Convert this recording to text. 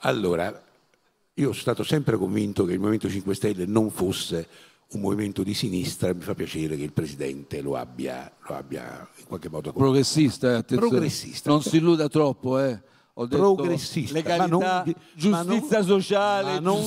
Allora, io sono stato sempre convinto che il Movimento 5 Stelle non fosse un movimento di sinistra, mi fa piacere che il Presidente lo abbia in qualche modo... Progressista, attenzione. Progressista. Non si illuda troppo, Ho detto progressista. legalità, giustizia sociale,